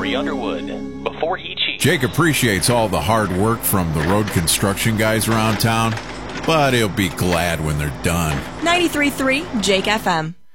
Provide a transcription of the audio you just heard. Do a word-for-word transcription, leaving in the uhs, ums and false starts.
Corey Underwood. Before he cheats. Jake appreciates all the hard work from the road construction guys around town, but he'll be glad when they're done. ninety-three point three Jake F M.